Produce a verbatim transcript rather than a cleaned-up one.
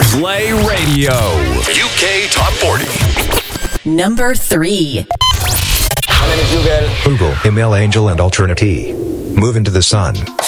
Play Radio. U K Top forty. Number three. My name is Google. Google, Email Angel and Alternate. Move into the Sun.